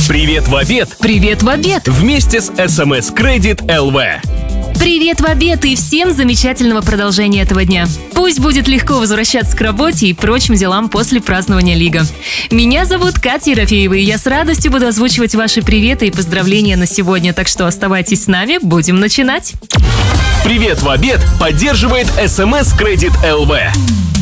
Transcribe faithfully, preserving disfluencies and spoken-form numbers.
Привет в обед! Привет в обед! Вместе с эс эм эс Credit эл ви. Привет в обед и всем замечательного продолжения этого дня. Пусть будет легко возвращаться к работе и прочим делам после празднования Лига. Меня зовут Катя Ерофеева, и я с радостью буду озвучивать ваши приветы и поздравления на сегодня, так что оставайтесь с нами, будем начинать. Привет в обед поддерживает эс эм эс Credit эл ви.